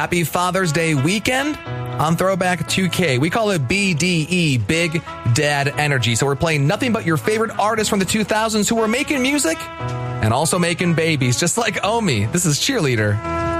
Happy Father's Day weekend on Throwback 2K. We call it BDE, Big Dad Energy. So we're playing nothing but your favorite artists from the 2000s who were making music and also making babies, just like Omi. This is Cheerleader.